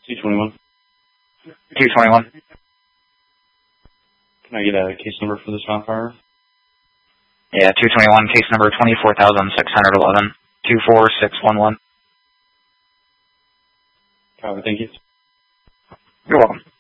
221. 221. Can I get a case number for this wildfire? Yeah, 221, case number 24,611, 24611. Thank you. You're welcome.